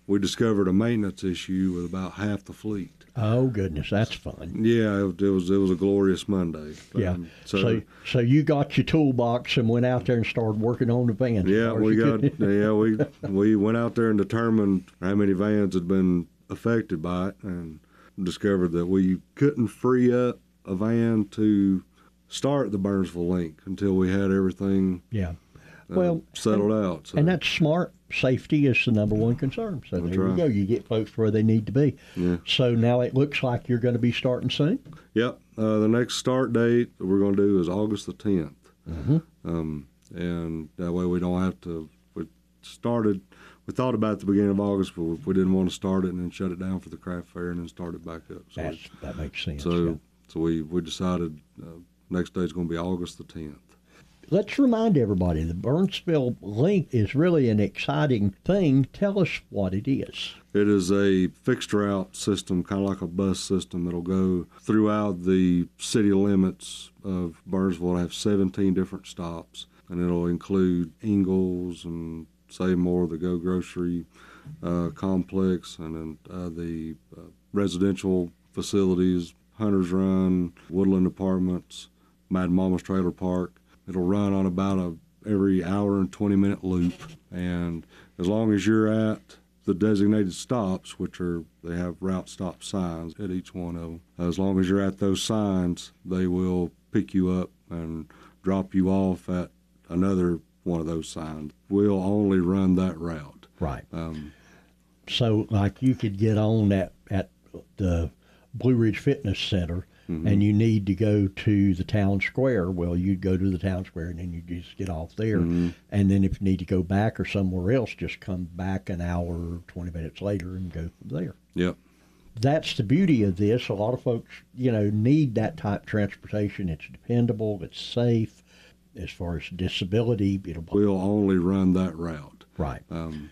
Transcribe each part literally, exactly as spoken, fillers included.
we discovered a maintenance issue with about half the fleet. Oh goodness, that's fun. Yeah, it, it was it was a glorious Monday. Yeah. Um, so, so so you got your toolbox and went out there and started working on the vans. yeah, we got yeah we we went out there and determined how many vans had been affected by it, and discovered that we couldn't free up a van to start the Burnsville Link until we had everything yeah. uh, well settled and, out. So. And that's smart. Safety is the number one concern. So That's there right. you go. You get folks where they need to be. Yeah. So now it looks like you're going to be starting soon. Yep. Uh, the next start date that we're going to do is August the tenth. Mm-hmm. Um, and that way we don't have to. We started. We thought about the beginning of August, but we didn't want to start it and then shut it down for the craft fair and then start it back up. So That's, that makes sense. So, yeah. so we we decided uh, next day is going to be August the tenth. Let's remind everybody the Burnsville Link is really an exciting thing. Tell us what it is. It is a fixed route system, kind of like a bus system. It'll go throughout the city limits of Burnsville. It'll have seventeen different stops, and it'll include Ingalls and Seymour, the Go Grocery uh, complex, and then uh, the uh, residential facilities, Hunters Run, Woodland Apartments, Mad Mama's Trailer Park. It'll run on about a every hour and twenty minute loop, and as long as you're at the designated stops, which are they have route stop signs at each one of them, as long as you're at those signs, they will pick you up and drop you off at another one of those signs. We'll only run that route. Right. Um, so like you could get on at, at the Blue Ridge Fitness Center, mm-hmm. and you need to go to the town square. Well, you'd go to the town square and then you just get off there. Mm-hmm. And then if you need to go back or somewhere else, just come back an hour, twenty minutes later and go from there. Yep. That's the beauty of this. A lot of folks, you know, need that type of transportation. It's dependable. It's safe. As far as disability, it'll... We'll only run that route. Right. Um,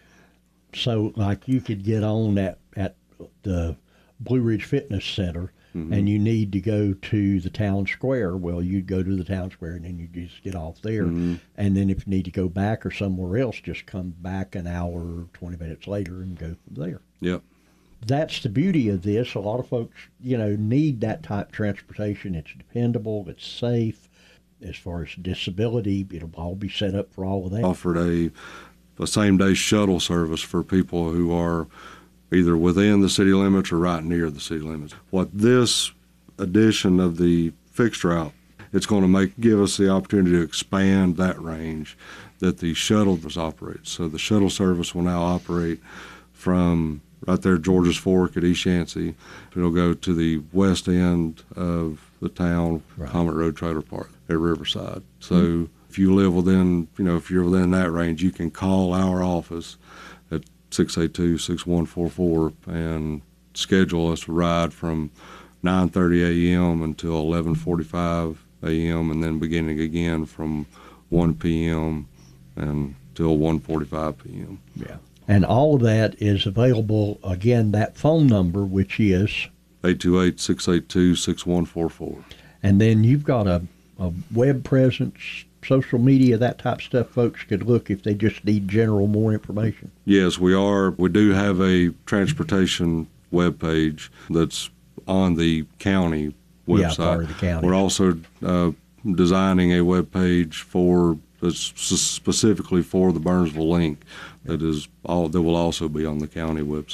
so like you could get on at, at the Blue Ridge Fitness Center, mm-hmm. and you need to go to the town square. Well, you'd go to the town square and then you just get off there. Mm-hmm. And then if you need to go back or somewhere else, just come back an hour, twenty minutes later and go from there. Yep. That's the beauty of this. A lot of folks, you know, need that type of transportation. It's dependable. It's safe. As far as disability, it'll all be set up for all of that. Offered a, a same-day shuttle service for people who are either within the city limits or right near the city limits. What this addition of the fixed route, it's going to make give us the opportunity to expand that range that the shuttle does operate. So the shuttle service will now operate from right there at George's Fork at East Yancey. It'll go to the west end of the town, right. Comet Road Trailer Park at Riverside. So mm-hmm. if you live within, you know, if you're within that range, you can call our office at six eight two, six one four four and schedule us a ride from nine thirty a.m. until eleven forty-five a.m. and then beginning again from one p.m. until one forty-five p.m. Yeah. And all of that is available, again, that phone number, which is eight two eight, six eight two, six one four four. And then you've got a, a web presence, social media, that type of stuff. Folks could look if they just need general more information. Yes, we are. We do have a transportation webpage that's on the county website. Yeah, part of the county. We're also uh, designing a webpage for that's specifically for the Burnsville Link that is all that will also be on the county website.